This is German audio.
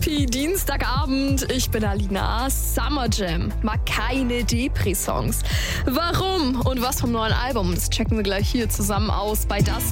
Happy Dienstagabend, ich bin Alina. Summer Jam mag keine Depri-Songs. Warum und was vom neuen Album, das checken wir gleich hier zusammen aus bei Das